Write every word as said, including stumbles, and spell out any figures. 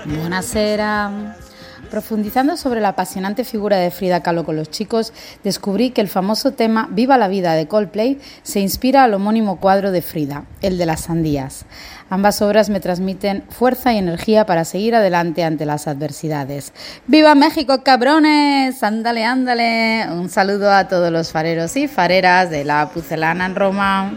Buonasera. Profundizando sobre la apasionante figura de Frida Kahlo con los chicos, descubrí que el famoso tema Viva la vida de Coldplay se inspira al homónimo cuadro de Frida, el de las sandías. Ambas obras me transmiten fuerza y energía para seguir adelante ante las adversidades. ¡Viva México, cabrones! ¡Ándale, ándale! Un saludo a todos los fareros y fareras de la Pucelana en Roma.